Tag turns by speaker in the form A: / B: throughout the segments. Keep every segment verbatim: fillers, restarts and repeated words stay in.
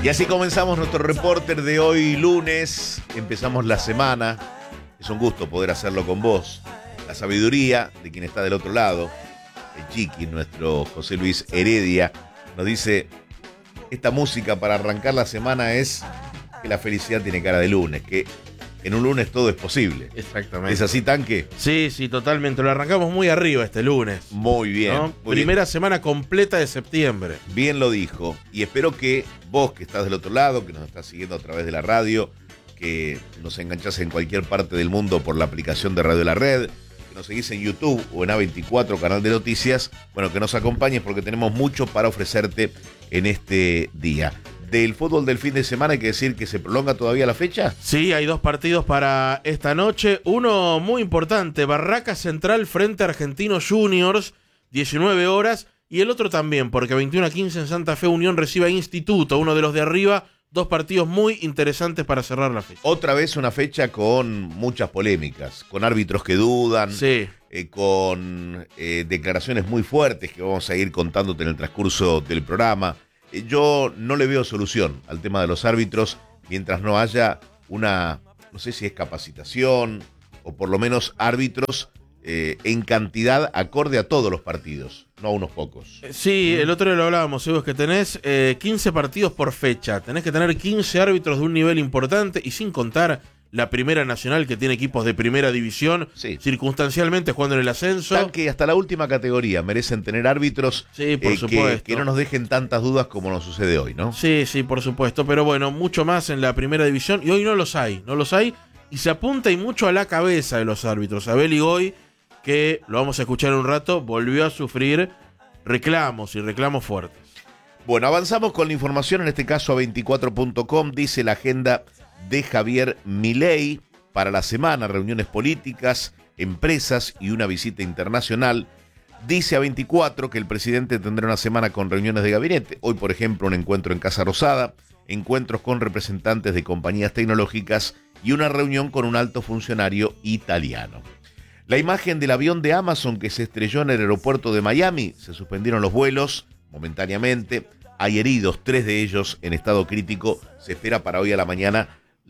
A: Y así comenzamos nuestro reporter de hoy lunes. Empezamos la semana. Es un gusto poder hacerlo con vos. La sabiduría de quien está del otro lado, el Chiqui, nuestro José Luis Heredia, nos dice: esta música para arrancar la semana es que la felicidad tiene cara de lunes, que en un lunes todo es posible.
B: Exactamente.
A: ¿Es así, Tanque?
B: Sí, sí, totalmente. Lo arrancamos muy arriba este lunes.
A: Muy bien.
B: ¿No?
A: Muy
B: Primera
A: bien.
B: semana completa de septiembre.
A: Bien lo dijo. Y espero que vos, que estás del otro lado, que nos estás siguiendo a través de la radio, que nos enganchás en cualquier parte del mundo por la aplicación de Radio La Red, que nos seguís en YouTube o en A veinticuatro, canal de noticias, bueno, que nos acompañes porque tenemos mucho para ofrecerte en este día. Del fútbol del fin de semana hay que decir que se prolonga todavía la fecha.
B: Sí, hay dos partidos para esta noche. Uno muy importante, Barraca Central frente a Argentinos Juniors, diecinueve horas. Y el otro también, porque veintiuno a quince en Santa Fe Unión recibe a Instituto, uno de los de arriba. Dos partidos muy interesantes para cerrar la fecha.
A: Otra vez una fecha con muchas polémicas, con árbitros que dudan,
B: Sí.
A: eh, con eh, declaraciones muy fuertes que vamos a ir contándote en el transcurso del programa. Eh, yo no le veo solución al tema de los árbitros mientras no haya una, no sé si es capacitación o por lo menos árbitros eh, en cantidad acorde a todos los partidos, no a unos pocos.
B: Sí, el otro día lo hablábamos, Evo, es que tenés eh, quince partidos por fecha, tenés que tener quince árbitros de un nivel importante y sin contar la Primera Nacional, que tiene equipos de primera división,
A: Sí.
B: circunstancialmente jugando en el ascenso.
A: Tanque, hasta la última categoría merecen tener árbitros
B: Sí, por
A: eh,
B: supuesto.
A: que, que no nos dejen tantas dudas como nos sucede hoy, ¿no?
B: Sí, sí, por supuesto, pero bueno, mucho más en la Primera División y hoy no los hay, no los hay y se apunta y mucho a la cabeza de los árbitros. Abel Igoy, que lo vamos a escuchar en un rato, volvió a sufrir reclamos y reclamos fuertes.
A: Bueno, avanzamos con la información, en este caso a veinticuatro punto com, dice la agenda de Javier Milei para la semana: reuniones políticas, empresas y una visita internacional. Dice a veinticuatro que el presidente tendrá una semana con reuniones de gabinete. Hoy, por ejemplo, un encuentro en Casa Rosada, encuentros con representantes de compañías tecnológicas y una reunión con un alto funcionario italiano. La imagen del avión de Amazon que se estrelló en el aeropuerto de Miami, se suspendieron los vuelos momentáneamente. Hay heridos, tres de ellos en estado crítico. Se espera para hoy a la mañana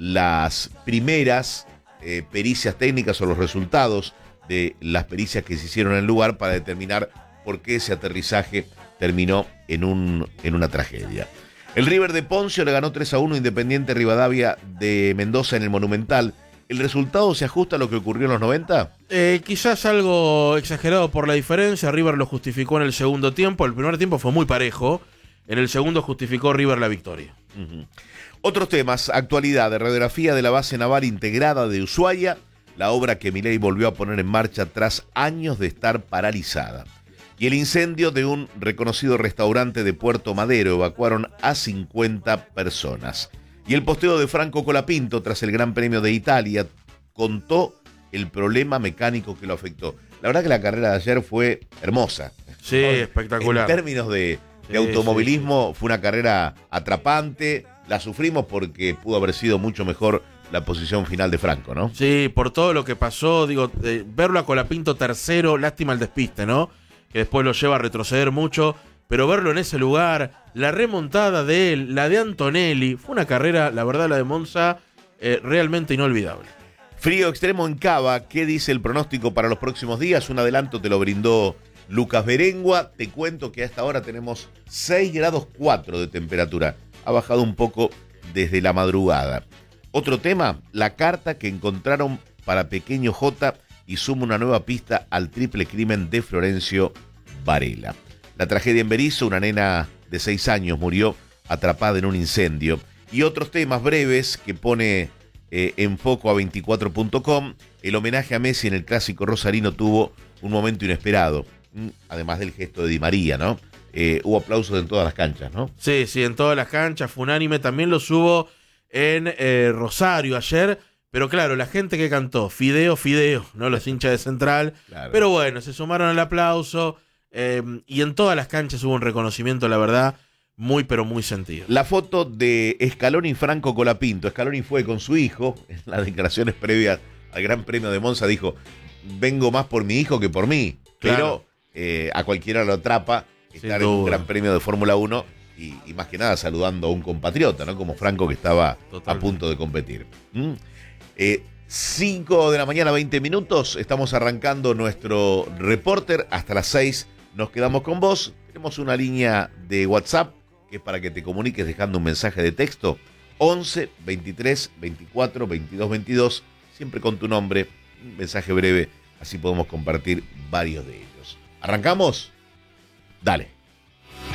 A: las primeras eh, pericias técnicas o los resultados de las pericias que se hicieron en el lugar para determinar por qué ese aterrizaje terminó en, un, en una tragedia. El River de Poncio le ganó tres a uno Independiente Rivadavia de Mendoza en el Monumental. ¿El resultado se ajusta a lo que ocurrió en los noventa?
B: Eh, quizás algo exagerado por la diferencia. River lo justificó en el segundo tiempo. El primer tiempo fue muy parejo. En el segundo justificó River la victoria.
A: Uh-huh. Otros temas: actualidad, de radiografía de la base naval integrada de Ushuaia, la obra que Milei volvió a poner en marcha tras años de estar paralizada. Y el incendio de un reconocido restaurante de Puerto Madero, evacuaron a cincuenta personas. Y el posteo de Franco Colapinto tras el Gran Premio de Italia contó el problema mecánico que lo afectó. La verdad que la carrera de ayer fue hermosa.
B: Sí,
A: ¿no?
B: espectacular.
A: En términos de, de
B: Sí,
A: automovilismo, sí. Fue una carrera atrapante. La sufrimos porque pudo haber sido mucho mejor la posición final de Franco, ¿no?
B: Sí, por todo lo que pasó, digo, eh, verlo a Colapinto tercero, lástima el despiste, ¿no? Que después lo lleva a retroceder mucho, pero verlo en ese lugar, la remontada de él, la de Antonelli, fue una carrera, la verdad, la de Monza, eh, realmente inolvidable.
A: Frío extremo en Cava. ¿Qué dice el pronóstico para los próximos días? Un adelanto te lo brindó Lucas Berengua. Te cuento que hasta ahora tenemos seis grados cuatro de temperatura. Ha bajado un poco desde la madrugada. Otro tema, la carta que encontraron para Pequeño J y suma una nueva pista al triple crimen de Florencio Varela. La tragedia en Berisso, una nena de seis años murió atrapada en un incendio. Y otros temas breves que pone eh, en foco a veinticuatro punto com. El homenaje a Messi en el clásico rosarino tuvo un momento inesperado, además del gesto de Di María, ¿no? Eh, hubo aplausos en todas las canchas, ¿no?
B: Sí, sí, en todas las canchas, fue unánime. También lo subo en eh, Rosario ayer. Pero claro, la gente que cantó, Fideo, Fideo, no los hinchas de Central.
A: Claro.
B: Pero bueno, se sumaron al aplauso. Eh, y en todas las canchas hubo un reconocimiento, la verdad, muy pero muy sentido.
A: La foto de Scaloni y Franco Colapinto. Scaloni fue con su hijo, en las declaraciones previas al Gran Premio de Monza, dijo: vengo más por mi hijo que por mí.
B: Claro.
A: Pero eh, a cualquiera lo atrapa estar
B: Sin
A: en un
B: duda.
A: Gran Premio de Fórmula uno y, y más que nada saludando a un compatriota, ¿no? Como Franco, que estaba Totalmente. a punto de competir. ¿Mm? Eh, cinco de la mañana, veinte minutos, estamos arrancando nuestro reporter. Hasta las seis nos quedamos con vos. Tenemos una línea de WhatsApp que es para que te comuniques dejando un mensaje de texto. once, veintitrés, veinticuatro, veintidós, veintidós, siempre con tu nombre, un mensaje breve, así podemos compartir varios de ellos. ¿Arrancamos? Dale.